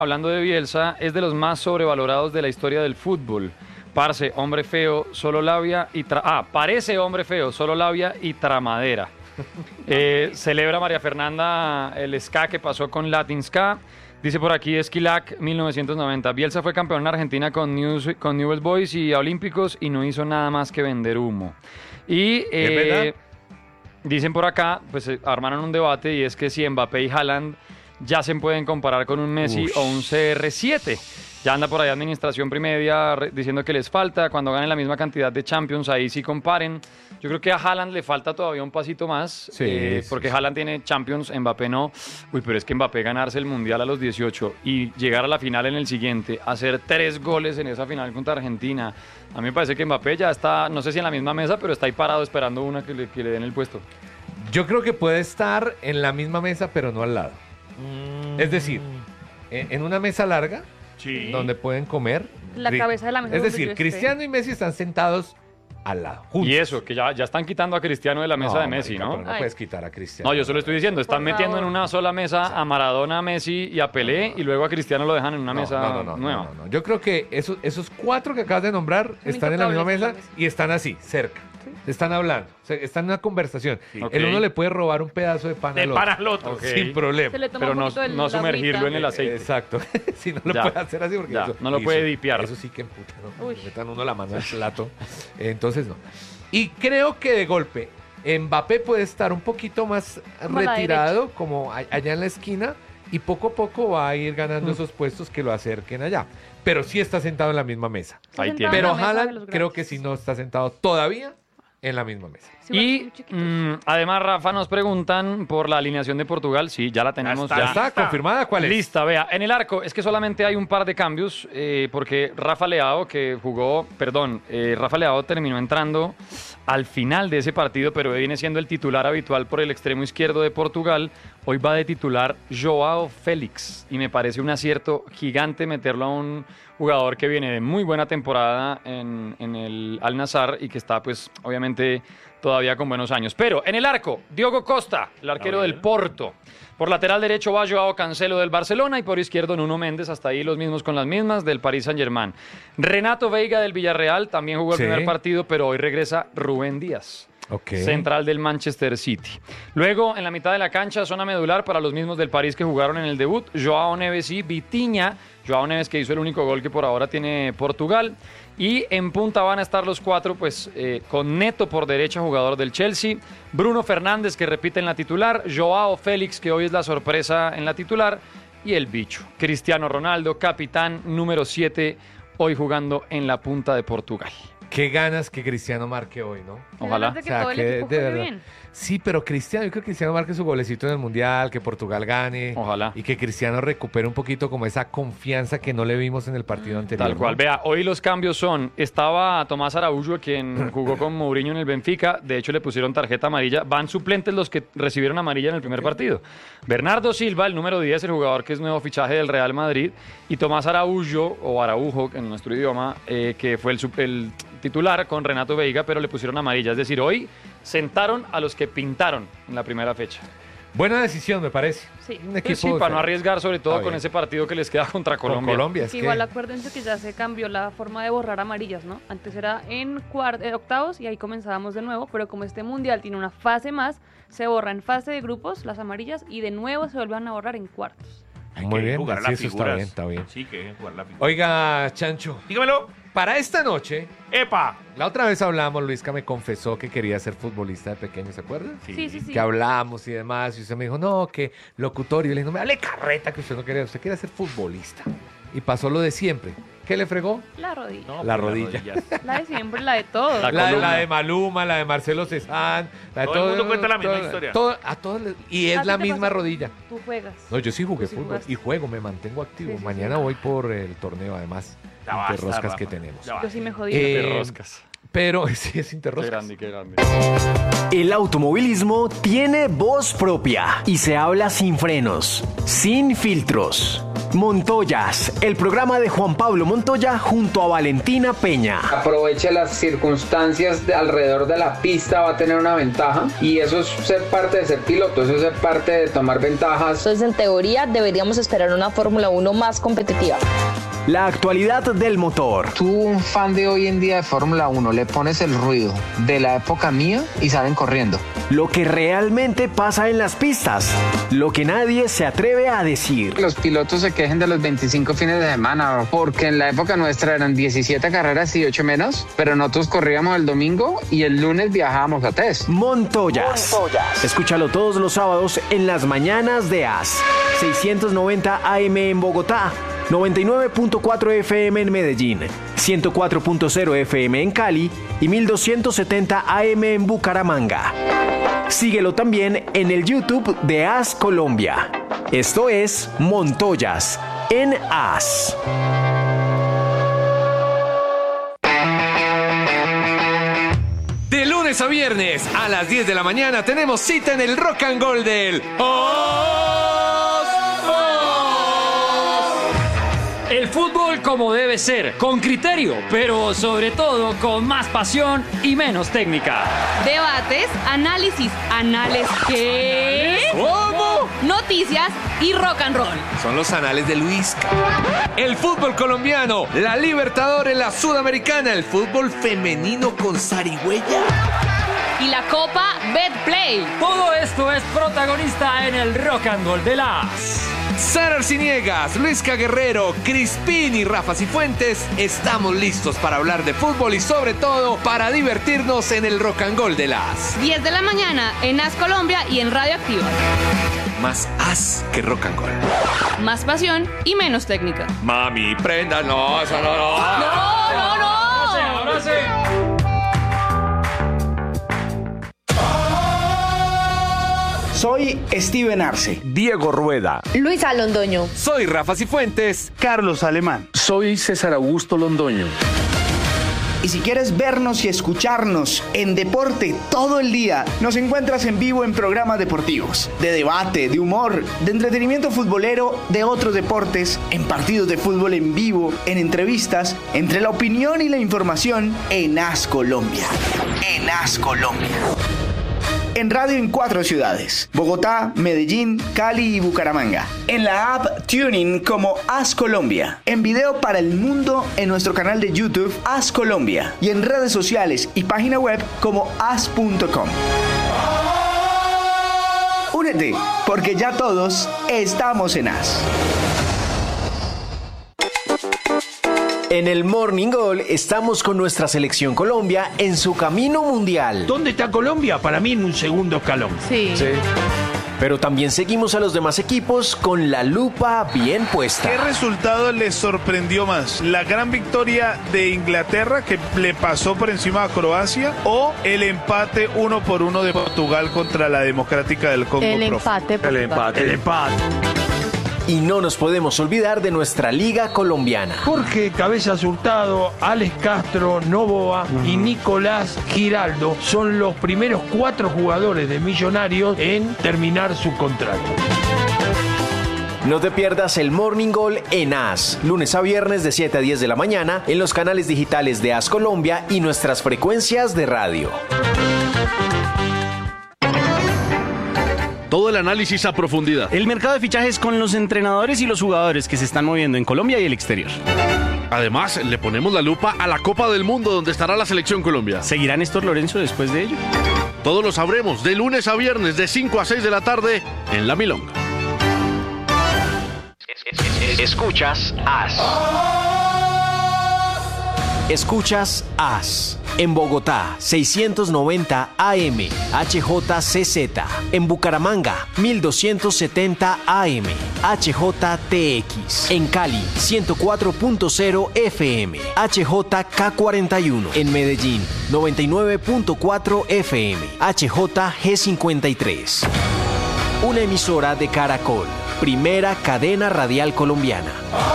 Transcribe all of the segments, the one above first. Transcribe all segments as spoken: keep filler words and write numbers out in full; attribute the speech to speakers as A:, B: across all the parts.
A: Hablando de Bielsa, es de los más sobrevalorados de la historia del fútbol. Parce, hombre feo, solo labia y tra... Ah, parece hombre feo, solo labia y tramadera. Eh, celebra María Fernanda el ska que pasó con Latin Ska. Dice por aquí Esquilac, mil novecientos noventa. Bielsa fue campeón en Argentina con, News, con Newell's Boys y a Olímpicos y no hizo nada más que vender humo. Y eh, dicen por acá, pues eh, armaron un debate y es que si Mbappé y Haaland ya se pueden comparar con un Messi Ush. o un C R siete. Ya anda por ahí Administración Primedia diciendo que les falta. Cuando ganen la misma cantidad de Champions, ahí sí comparen. Yo creo que a Haaland le falta todavía un pasito más. Sí, eh, porque sí. Haaland tiene Champions, Mbappé no. Uy, pero es que Mbappé ganarse el Mundial a los dieciocho y llegar a la final en el siguiente, hacer tres goles en esa final contra Argentina. A mí me parece que Mbappé ya está, no sé si en la misma mesa, pero está ahí parado esperando una que le, que le den el puesto.
B: Yo creo que puede estar en la misma mesa, pero no al lado. Mm. Es decir, en una mesa larga, sí. donde pueden comer.
C: La cabeza de la mesa.
B: Es decir, Cristiano y Messi están sentados al lado, juntos.
A: Y eso, que ya, ya están quitando a Cristiano de la mesa no, de Messi,
B: marica,
A: ¿no?
B: Pero no Ay. puedes quitar a Cristiano.
A: No, yo solo estoy diciendo, están Por metiendo favor. en una sola mesa a Maradona, a Messi y a Pelé, no, no. y luego a Cristiano lo dejan en una
B: no,
A: mesa
B: no, no, no,
A: nueva.
B: No, no, no. Yo creo que esos, esos cuatro que acabas de nombrar están en la misma mesa y están así, cerca. ¿Sí? Están hablando, o sea, están en una conversación. Sí. Okay. El uno le puede robar un pedazo de pan
D: de
B: al otro.
D: pan al otro.
B: Okay. Sin problema.
A: Pero no, no sumergirlo en el aceite.
B: Exacto. Si no lo ya. puede hacer así porque
A: ya.
B: eso,
A: no lo puede dipiar.
B: Eso sí que emputa, ¿no? Uy. Metan uno la mano al plato. Entonces no. Y creo que de golpe Mbappé puede estar un poquito más como retirado, como allá en la esquina, y poco a poco va a ir ganando mm. esos puestos que lo acerquen allá. Pero sí está sentado en la misma mesa.
A: Ahí tiene.
B: Pero Haaland creo que sí no está sentado todavía en la misma mesa.
A: Sí, y mmm, además, Rafa, nos preguntan por la alineación de Portugal. Sí, ya la tenemos.
B: Ya está, ya está confirmada. ¿Cuál es?
A: Lista, vea. En el arco, es que solamente hay un par de cambios, eh, porque Rafa Leao, que jugó, perdón, eh, Rafa Leao terminó entrando al final de ese partido, pero viene siendo el titular habitual por el extremo izquierdo de Portugal. Hoy va de titular Joao Félix, y me parece un acierto gigante meterlo a un jugador que viene de muy buena temporada en, en el Al-Nassr y que está, pues, obviamente todavía con buenos años. Pero en el arco, Diogo Costa, el arquero del Porto. Por lateral derecho va Joao Cancelo del Barcelona y por izquierdo Nuno Méndez, hasta ahí los mismos con las mismas, del Paris Saint-Germain. Renato Veiga del Villarreal, también jugó el sí. primer partido, pero hoy regresa Rubén Díaz. Okay. Central del Manchester City. Luego, en la mitad de la cancha, zona medular para los mismos del París que jugaron en el debut, Joao Neves y Vitinha. Joao Neves, que hizo el único gol que por ahora tiene Portugal. Y en punta van a estar los cuatro, pues eh, con Neto por derecha, jugador del Chelsea, Bruno Fernández, que repite en la titular, Joao Félix, que hoy es la sorpresa en la titular, y el bicho, Cristiano Ronaldo, capitán número siete, hoy jugando en la punta de Portugal.
B: Qué ganas que Cristiano marque hoy, ¿no?
A: Ojalá.
C: Que o sea, todo que el de verdad. Bien.
B: Sí, pero Cristiano, yo creo que Cristiano marque su golecito en el Mundial, que Portugal gane.
A: Ojalá.
B: Y que Cristiano recupere un poquito como esa confianza que no le vimos en el partido anterior.
A: Tal cual. ¿No? Vea, hoy los cambios son, estaba Tomás Araújo, quien jugó con Mourinho en el Benfica, de hecho le pusieron tarjeta amarilla, van suplentes los que recibieron amarilla en el primer partido. Bernardo Silva, el número diez, el jugador que es nuevo fichaje del Real Madrid, y Tomás Araújo, o Araujo en nuestro idioma, eh, que fue el, el titular con Renato Veiga, pero le pusieron amarilla. Es decir, hoy sentaron a los que pintaron en la primera fecha.
B: Buena decisión, me parece.
C: Sí,
B: Un
A: equipo sí, para no arriesgar, sobre todo con ese partido que les queda contra Colombia.
B: Con Colombia es
C: sí,
B: que...
C: Igual acuérdense que ya se cambió la forma de borrar amarillas, ¿no? Antes era en cuart eh, octavos y ahí comenzábamos de nuevo, pero como este mundial tiene una fase más, se borra en fase de grupos las amarillas y de nuevo se vuelven a borrar en cuartos.
B: Hay Muy bien, jugar sí, eso figuras. está bien, está bien.
D: Sí, que hay que jugar la figura.
B: Oiga, Chancho.
D: Dígamelo.
B: Para esta noche...
D: ¡Epa!
B: La otra vez hablamos, Luisca me confesó que quería ser futbolista de pequeño, ¿se acuerda?
C: Sí, sí, sí. sí.
B: Que hablamos y demás, y usted me dijo, no, que locutorio. Y le dije, no, me dale carreta que usted no quería, usted quería ser futbolista. Y pasó lo de siempre. ¿Qué le fregó?
C: La rodilla.
B: No, la rodilla.
C: La de siempre, la de todos.
B: La, la, la de Maluma, la de Marcelo Cezanne. La de
D: todo,
B: todo
D: el mundo cuenta la misma
B: todo,
D: historia.
B: Todo, a todos les, y es la misma
C: pasó?
B: rodilla.
C: Tú juegas.
B: No, yo sí jugué
C: sí
B: fútbol
C: jugaste.
B: y juego, me mantengo activo.
C: Sí, sí,
B: Mañana
C: sí.
B: voy por el torneo, además.
D: Ya basta,
B: interroscas
D: Rafa.
B: que tenemos.
C: Yo sí me jodí.
B: Eh,
A: Interroscas.
B: Pero sí es interroscas.
A: Qué grande, qué grande.
E: El automovilismo tiene voz propia y se habla sin frenos, sin filtros. Montoyas, el programa de Juan Pablo Montoya junto a Valentina Peña.
D: Aproveche las circunstancias de alrededor de la pista, va a tener una ventaja y eso es ser parte de ser piloto, eso es ser parte de tomar ventajas.
F: Entonces, en teoría, deberíamos esperar una Fórmula uno más competitiva.
E: La actualidad del motor.
D: Tú, un fan de hoy en día de Fórmula uno, le pones el ruido de la época mía y salen corriendo.
E: Lo que realmente pasa en las pistas. Lo que nadie se atreve a decir.
D: Los pilotos se quejen de los veinticinco fines de semana, porque en la época nuestra eran diecisiete carreras y ocho menos, pero nosotros corríamos el domingo y el lunes viajábamos a test.
E: Montoyas. Montoyas. Escúchalo todos los sábados en las mañanas de A S. seiscientos noventa A M en Bogotá. noventa y nueve punto cuatro F M en Medellín, ciento cuatro punto cero F M en Cali y mil doscientos setenta A M en Bucaramanga. Síguelo también en el YouTube de A S Colombia. Esto es Montoyas en A S.
B: De lunes a viernes a las diez de la mañana tenemos cita en el Rock and Roll del Os.
A: El fútbol como debe ser, con criterio, pero sobre todo con más pasión y menos técnica.
C: Debates, análisis, anales ¿qué?
B: ¿Cómo?
C: Noticias y rock and roll.
B: Son los anales de Luisca. El fútbol colombiano, la Libertadores, la Sudamericana, el fútbol femenino con zarigüeya.
C: Y la Copa Betplay.
A: Todo esto es protagonista en el Rock and Roll de la A S.
B: Sara Arciniegas, Luisca Guerrero, Crispín y Rafa Cifuentes estamos listos para hablar de fútbol y sobre todo para divertirnos en el Rock and Roll de la A S.
C: diez de la mañana en A S Colombia y en Radio Activa.
B: Más A S que Rock and Roll.
C: Más pasión y menos técnica.
B: Mami, prenda, no, eso no, no.
C: ¡No, no, no!
A: Ahora sí, ahora sí.
G: Soy Steven Arce.
E: Diego Rueda.
F: Luisa Londoño.
B: Soy Rafa Cifuentes.
G: Carlos Alemán.
H: Soy César Augusto Londoño.
G: Y si quieres vernos y escucharnos en deporte todo el día, nos encuentras en vivo en programas deportivos, de debate, de humor, de entretenimiento futbolero, de otros deportes, en partidos de fútbol en vivo, en entrevistas, entre la opinión y la información, en A S Colombia. En A S Colombia. En radio en cuatro ciudades: Bogotá, Medellín, Cali y Bucaramanga. En la app TuneIn como A S Colombia. En video para el mundo en nuestro canal de YouTube A S Colombia. Y en redes sociales y página web como a s punto com. Únete, porque ya todos estamos en A S.
E: En el Morning Goal estamos con nuestra selección Colombia en su camino mundial.
H: ¿Dónde está Colombia? Para mí en un segundo escalón.
C: Sí.
E: Sí. Pero también seguimos a los demás equipos con la lupa bien puesta.
I: ¿Qué resultado les sorprendió más? ¿La gran victoria de Inglaterra que le pasó por encima a Croacia o el empate uno por uno de Portugal contra la Democrática del Congo?
F: El
I: profe?
F: empate.
H: El empate. El empate.
E: Y no nos podemos olvidar de nuestra liga colombiana.
H: Jorge Cabezas Hurtado, Alex Castro, Novoa y Nicolás Giraldo son los primeros cuatro jugadores de Millonarios en terminar su contrato.
E: No te pierdas el Morning Goal en A S, lunes a viernes de siete a diez de la mañana en los canales digitales de A S Colombia y nuestras frecuencias de radio.
J: Todo el análisis a profundidad.
K: El mercado de fichajes con los entrenadores y los jugadores que se están moviendo en Colombia y el exterior.
J: Además, le ponemos la lupa a la Copa del Mundo donde estará la Selección Colombia.
K: ¿Seguirá Néstor Lorenzo después de ello?
J: Todo lo sabremos de lunes a viernes de cinco a seis de la tarde en La Milonga.
E: Escuchas A S. Escuchas A S. En Bogotá, seiscientos noventa A M, H J C Z. En Bucaramanga, mil doscientos setenta A M, H J T X. En Cali, ciento cuatro punto cero F M, H J K cuarenta y uno. En Medellín, noventa y nueve punto cuatro F M, H J G cincuenta y tres. Una emisora de Caracol, primera cadena radial colombiana.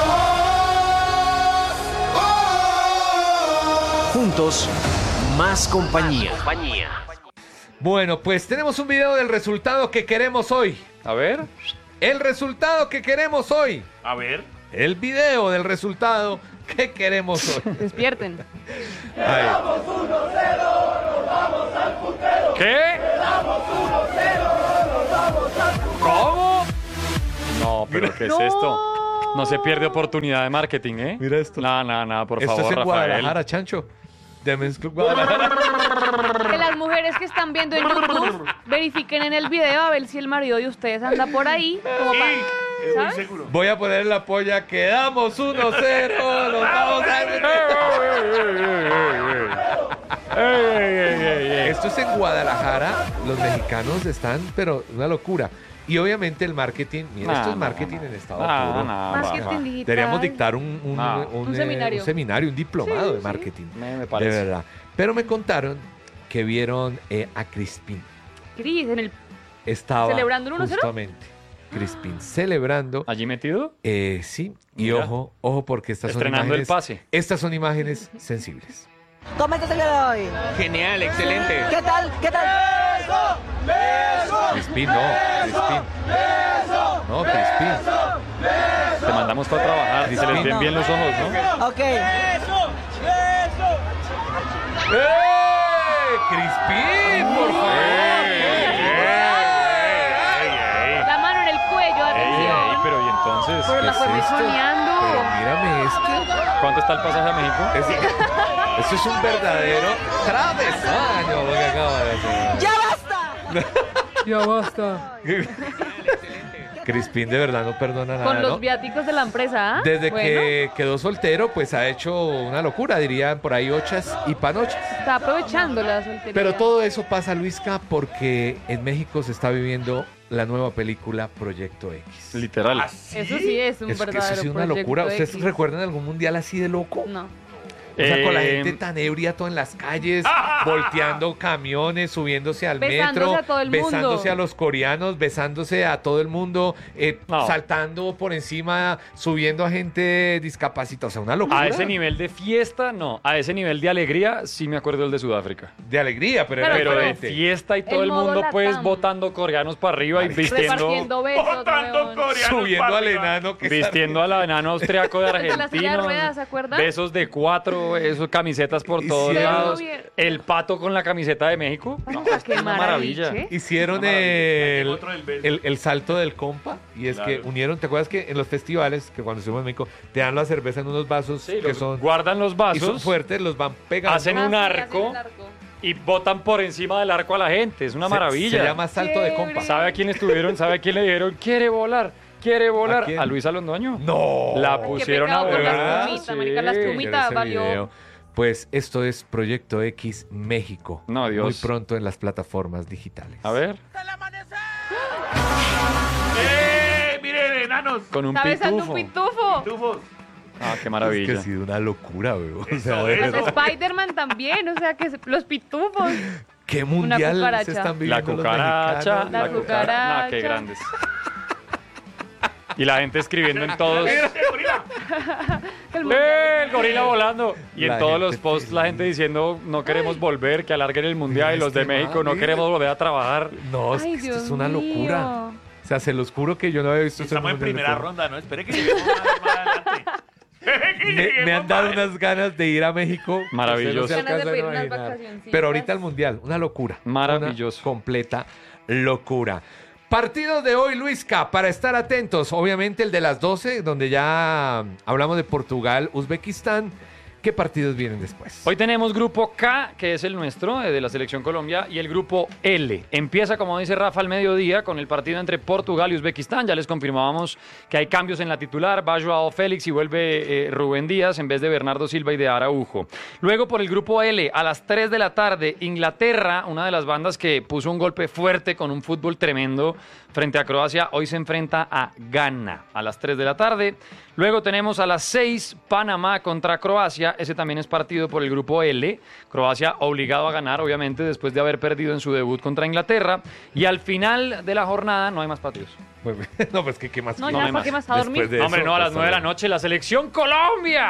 E: Juntos, más compañía.
B: Bueno, pues tenemos un video del resultado que queremos hoy.
A: A ver.
B: El resultado que queremos hoy.
L: A ver.
B: El video del resultado que queremos hoy.
C: Despierten.
B: Ay.
M: uno cero, nos vamos al puntero.
A: ¿Qué?
M: Quedamos uno cero, nos vamos al puntero.
A: ¿Cómo? No, pero ¿qué es
C: No.
A: esto? No se pierde oportunidad de marketing, ¿eh?
B: Mira esto.
A: No, no, no, por
B: Esto
A: favor,
B: es en
A: Rafael.
B: Guadalajara, Chancho. De Men's Club Guadalajara.
C: Que las mujeres que están viendo en YouTube verifiquen en el video a ver si el marido de ustedes anda por ahí. Como pa-
L: Muy
C: ¿sabes?
L: seguro.
B: Voy a poner la polla. Quedamos uno cero. Nos vamos a... Esto es en Guadalajara. Los mexicanos están, pero una locura. Y obviamente el marketing, mira,
A: No,
B: esto es
A: no,
B: marketing
A: no.
B: en estado
A: No,
B: puro.
A: no,
C: Marketing
A: Rafa.
C: digital.
B: Deberíamos dictar un, un,
A: No.
B: un,
C: Un
B: eh,
C: seminario.
B: un seminario, un diplomado
C: Sí,
B: de
C: sí.
B: marketing.
A: Me, me
B: De
A: parece.
B: verdad. Pero me contaron que vieron eh, a Crispín.
C: Cris, en el
B: Estaba
C: ¿Celebrando el uno cero?
B: justamente Crispín celebrando.
A: ¿Allí metido?
B: Eh, sí, y
A: Mira.
B: ojo, ojo porque estas son
A: Estrenando el
B: imágenes.
A: pase.
B: Estas son imágenes sensibles.
N: ¿Cómo estás el día de hoy?
K: Genial, excelente.
N: ¿Qué tal? ¿Qué tal?
M: Beso, beso,
B: Crispín, no, Crispín.
M: beso,
B: No, Crispín.
M: beso,
A: Te mandamos para trabajar y se les ven
N: No.
A: bien los ojos, ¿no?
N: Ok.
M: beso, beso.
B: ¡Eh! Crispín, por favor.
C: La mano en el cuello,
A: Ey,
C: atención.
A: ey, pero ¿y entonces?
C: Pero la
B: ¿Qué
C: fue
B: es esto?
C: mechoneando.
B: Pero mírame este.
A: ¿Cuánto está el pasaje a México?
B: Es- Eso es un verdadero travesaño lo que acaba de hacer.
N: ¡Ya basta!
B: Ya basta. Crispín de verdad no perdona nada,
C: Con los
B: ¿no?
C: viáticos de la empresa, ¿ah?
B: Desde
C: Bueno,
B: que quedó soltero, pues ha hecho una locura, dirían por ahí ochas y panochas.
C: está aprovechando la soltería.
B: Pero todo eso pasa, Luisca, porque en México se está viviendo la nueva película Proyecto X.
A: Literal.
C: Eso sí es un
B: Es que
C: verdadero
B: eso sí es una
C: proyecto
B: locura. ¿Ustedes
C: X.
B: recuerdan algún mundial así de loco?
C: No.
B: O sea, con la
A: Eh,
B: gente tan ebria, todo en las calles, volteando camiones, subiéndose al
C: Besándose
B: metro,
C: a todo el mundo.
B: besándose a los coreanos, besándose a todo el mundo, eh,
A: No.
B: saltando por encima, subiendo a gente discapacitada. O sea, una locura.
A: A ese nivel de fiesta, no. A ese nivel de alegría, sí me acuerdo el de Sudáfrica.
B: De alegría, pero,
C: Pero-
B: era
A: Pero de
B: diferente.
A: fiesta y todo
C: El
A: el
C: modo
A: mundo, pues,
C: Latam.
A: botando coreanos para arriba y vistiendo,
C: Repartiendo besos,
L: Botando
C: weón.
L: coreanos
B: Subiendo
L: para
B: al
L: arriba.
B: enano que
A: vistiendo al enano austriaco de
C: El de la silla de
A: Argentina.
C: ruedas, ¿se acuerdan?
A: Besos de cuatro, esos camisetas por todos
B: Hicieron-
A: lados. El pato con la camiseta de México. No,
C: Puta,
A: es
C: qué
A: una
C: maravilla.
A: maravilla.
B: Hicieron
A: Una maravilla.
B: el,
L: Llegó otro del beso.
B: el, el salto del compa y es que
L: Claro.
B: unieron, ¿te acuerdas que en los festivales, que cuando estuvimos en México, te dan la cerveza en unos vasos
A: Sí,
B: que
A: los-
B: son,
A: guardan los
B: y son
A: vasos,
B: fuertes, los van pegando?
A: hacen
C: Ah,
A: un
C: sí, hacen
A: arco
C: el arco.
A: y botan por encima del arco a la gente. Es una
B: Se-
A: maravilla.
B: Se llama salto de compa.
C: Chévere.
A: ¿Sabe a quién estuvieron? ¿Sabe a quién le dijeron? ¿Quiere volar? ¿Quiere volar?
B: ¿A quién?
A: A Luisa Londoño.
B: No.
A: La
C: Qué
A: pusieron a
C: pecado con las
A: volar.
C: plumitas, marica, las
A: Sí.
C: plumitas.
B: Quiero ese
C: valió.
B: video. Pues esto es Proyecto X México.
A: No, Dios.
B: Muy pronto en las plataformas digitales.
A: A ver,
L: ¡Eh! ¡Miren, enanos!
A: con un
C: Está besando un
A: pitufo.
C: pitufo.
L: Tufos.
A: Ah, qué
B: Es que
A: maravilla.
B: ha sido una locura, weón. O sea,
L: Eso
B: de
L: es.
C: Los
B: verdad.
C: Spider-Man también, o sea, que se- los pitufos.
B: ¿Qué mundial
C: cucaracha.
B: se están
A: La
B: viviendo los
A: cucaracha,
B: mexicanos?
C: La
A: la cucaracha. Nah, qué
C: cucaracha.
A: grandes. Y la gente escribiendo en todos.
C: El
A: ¡Eh, el gorila volando! Y
B: La
A: en todos
B: gente
A: los posts la gente diciendo no queremos volver, que alarguen el mundial y
B: Mira
A: los de
B: este
A: México
B: man,
A: no
B: mira.
A: queremos volver a trabajar.
B: No, es que
C: Ay,
B: esto
C: Dios
B: es una
C: mío.
B: locura. O sea, se los juro que yo no había visto esto
L: Estamos en
B: Mundial de
L: primera
B: Fútbol.
L: ronda, ¿no? Espere que lleguemos más, más adelante. Espere que
B: Me,
L: lleguemos
B: me han dado
L: más.
B: unas ganas de ir a México.
A: Maravilloso.
B: Ustedes no se
C: Ganas de
B: alcanzan
C: pedir
B: a
C: unas
B: imaginar.
C: vacacioncitas.
B: Pero ahorita el mundial, una locura.
A: Maravilloso.
B: Una completa locura. Partidos de hoy, Luisca, para estar atentos. Obviamente el de las doce, donde ya hablamos de Portugal, Uzbekistán. ¿Qué partidos vienen después?
A: Hoy tenemos grupo K, que es el nuestro, eh, de la Selección Colombia, y el grupo L. Empieza, como dice Rafa, al mediodía con el partido entre Portugal y Uzbekistán. Ya les confirmábamos que hay cambios en la titular. Va Joao Félix y vuelve eh, Rubén Díaz en vez de Bernardo Silva y de Araujo. Luego por el grupo L, a las tres de la tarde, Inglaterra, una de las bandas que puso un golpe fuerte con un fútbol tremendo frente a Croacia, hoy se enfrenta a Ghana a las tres de la tarde. Luego tenemos a las seis Panamá contra Croacia. Ese también es partido por el grupo L. Croacia obligado a ganar, obviamente, después de haber perdido en su debut contra Inglaterra. Y al final de la jornada no hay más partidos.
B: No, pues que qué más.
C: No,
A: No
C: ya,
A: hay
C: ¿para
A: más.
C: qué más a dormir?
B: Después de
A: No, hombre,
B: eso,
A: no, a las
B: pues,
A: nueve de la noche la Selección Colombia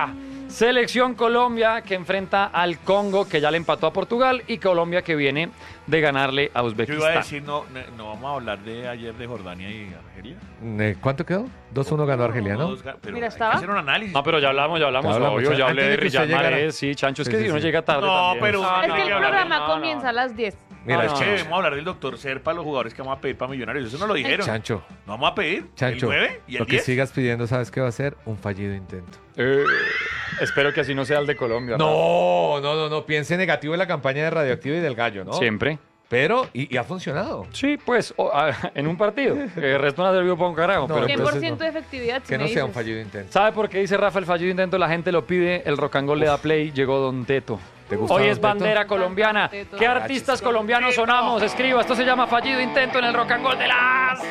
A: Selección Colombia que enfrenta al Congo, que ya le empató a Portugal, y Colombia que viene de ganarle a
L: Yo
A: Uzbekistán.
L: iba a decir, no, no, no vamos a hablar de ayer de Jordania y Argelia.
B: Eh, ¿Cuánto quedó? dos uno ganó Argelia, ¿no?
L: Dos ga- pero
C: Mira,
L: hay que
C: ¿estaba?
L: hacer un análisis.
A: No, pero ya hablamos, ya hablamos,
B: Ya hablamos,
A: obvio,
B: ya-
A: ya
B: antes
A: hablé
B: de
A: de
B: que usted
A: Riyad
B: llegara.
A: Mahrez, sí, Chancho, es
B: Sí,
A: que
B: sí,
A: si uno
B: sí.
A: llega tarde
L: No,
A: también.
L: pero-
C: Es
L: Ah,
C: que
L: no,
C: el
L: hay que hablar de-
C: programa
L: no, no.
C: comienza a las diez.
B: Mira,
L: es que
B: Chancho.
L: debemos hablar del doctor Serpa, los jugadores que vamos a pedir para Millonarios. Eso no lo dijeron.
B: Chancho,
L: No vamos a pedir
B: Chancho,
L: el nueve y el
B: lo que
L: diez.
B: sigas pidiendo, ¿sabes qué va a ser? Un fallido intento.
A: Eh, espero que así no sea el de Colombia.
B: No, no, no, no, piense negativo en la campaña de Radioactivo y del Gallo, ¿no?
A: Siempre.
B: Pero, y, y ha funcionado.
A: Sí, pues, o- a- en un partido. El resto no ha servido para un carajo.
B: No,
A: pero
C: cien
B: entonces
C: por ciento
B: no.
C: de efectividad. si
B: Que
C: me
B: no sea un
C: dices.
B: fallido intento.
A: ¿Sabe por qué dice Rafa el fallido intento? La gente lo pide, el rock and roll le da play, llegó Don Teto.
B: ¿Te gusta
A: Hoy
B: Don
A: es
B: Teto?
A: bandera colombiana.
C: Teto.
A: ¿Qué artistas colombianos sonamos? Escriba, esto se llama fallido intento en el rock and roll de las...